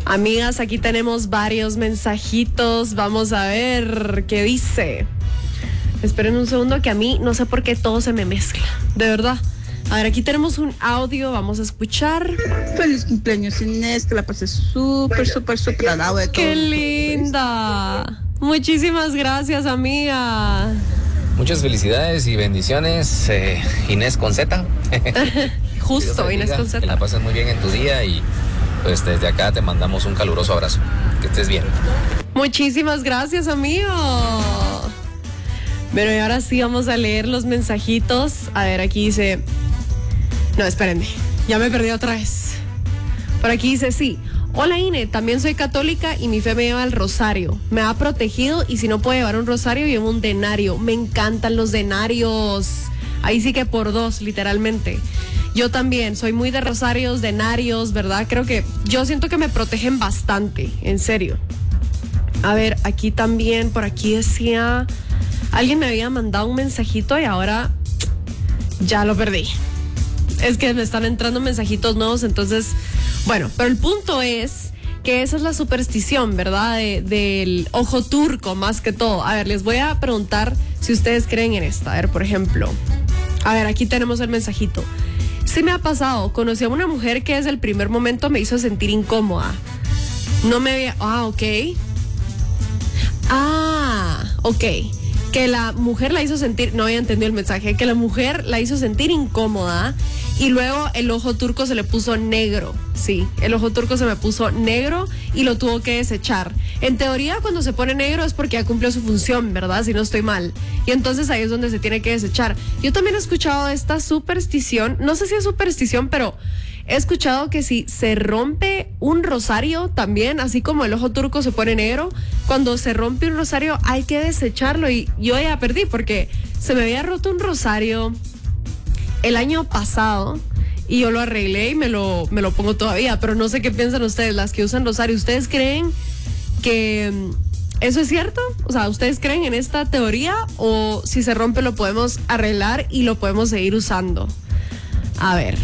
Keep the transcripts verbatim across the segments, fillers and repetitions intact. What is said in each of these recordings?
Amigas, aquí tenemos varios mensajitos. Vamos a ver qué dice. Esperen un segundo que a mí no sé por qué todo se me mezcla. De verdad. A ver, aquí tenemos un audio. Vamos a escuchar. Feliz cumpleaños, Inés. Que la pases súper, súper, súper al lado de todo. ¡Qué linda! Muchísimas gracias, amiga. Muchas felicidades y bendiciones, eh, Inés con Z. Justo, Inés con Z. Que la pases muy bien en tu día y pues desde acá te mandamos un caluroso abrazo. Que estés bien. Muchísimas gracias, amigo. Bueno, y ahora sí vamos a leer los mensajitos. A ver, aquí dice... No, espérenme. Ya me perdí otra vez. Por aquí dice, sí. Hola, Ine. También soy católica y mi fe me lleva al rosario. Me ha protegido y si no puedo llevar un rosario, llevo un denario. Me encantan los denarios. Ahí sí que por dos, literalmente. Yo también soy muy de rosarios, denarios, ¿verdad? Creo que yo siento que me protegen bastante, en serio. A ver, aquí también, por aquí decía... Alguien me había mandado un mensajito y ahora ya lo perdí. Es que me están entrando mensajitos nuevos, entonces... Bueno, pero el punto es que esa es la superstición, ¿verdad? De, del ojo turco, más que todo. A ver, les voy a preguntar si ustedes creen en esta. A ver, por ejemplo... A ver, aquí tenemos el mensajito. Sí me ha pasado. Conocí a una mujer que desde el primer momento me hizo sentir incómoda. No me había... Ah, ok. Ah, ok. Que la mujer la hizo sentir... No había entendido el mensaje. Que la mujer la hizo sentir incómoda y luego el ojo turco se le puso negro. Sí, el ojo turco se me puso negro y lo tuvo que desechar. En teoría, cuando se pone negro es porque ya cumplió su función, ¿verdad? Si no estoy mal. Y entonces ahí es donde se tiene que desechar. Yo también he escuchado esta superstición. No sé si es superstición, pero... He escuchado que si se rompe un rosario también, así como el ojo turco se pone negro, cuando se rompe un rosario hay que desecharlo. Y yo ya perdí porque se me había roto un rosario el año pasado y yo lo arreglé y me lo, me lo pongo todavía. Pero no sé qué piensan ustedes, las que usan rosario. ¿Ustedes creen que eso es cierto? O sea, ¿ustedes creen en esta teoría o si se rompe lo podemos arreglar y lo podemos seguir usando? A ver...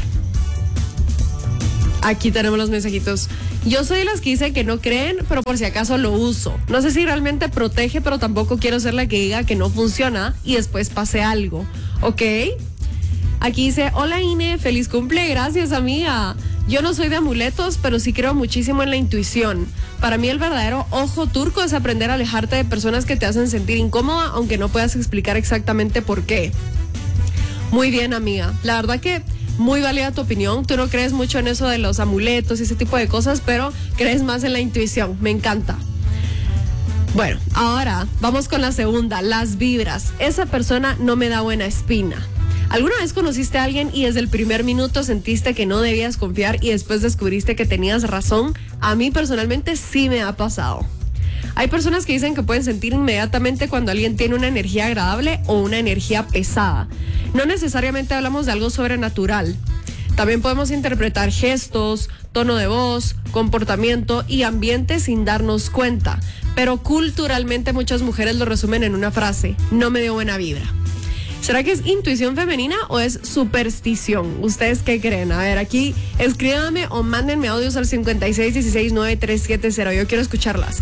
Aquí tenemos los mensajitos. Yo soy de las que dicen que no creen, pero por si acaso lo uso. No sé si realmente protege, pero tampoco quiero ser la que diga que no funciona y después pase algo. ¿Ok? Aquí dice, hola Ine, feliz cumple, gracias amiga. Yo no soy de amuletos, pero sí creo muchísimo en la intuición. Para mí el verdadero ojo turco es aprender a alejarte de personas que te hacen sentir incómoda, aunque no puedas explicar exactamente por qué. Muy bien, amiga. La verdad que... Muy válida tu opinión. Tú no crees mucho en eso de los amuletos y ese tipo de cosas, pero crees más en la intuición. Me encanta. Bueno, ahora vamos con la segunda, las vibras. Esa persona no me da buena espina. ¿Alguna vez conociste a alguien y desde el primer minuto sentiste que no debías confiar y después descubriste que tenías razón? A mí personalmente sí me ha pasado. Hay personas que dicen que pueden sentir inmediatamente cuando alguien tiene una energía agradable o una energía pesada. No necesariamente hablamos de algo sobrenatural. También podemos interpretar gestos, tono de voz, comportamiento y ambiente sin darnos cuenta. Pero culturalmente muchas mujeres lo resumen en una frase: no me dio buena vibra. ¿Será que es intuición femenina o es superstición? ¿Ustedes qué creen? A ver, aquí escríbanme o mándenme audios al cincuenta y seis dieciséis noventa y tres setenta. Yo quiero escucharlas.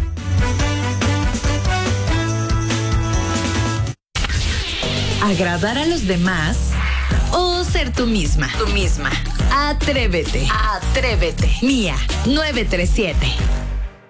¿Agradar a los demás o ser tú misma? Tú misma. Atrévete. Atrévete. Mía, nueve tres siete.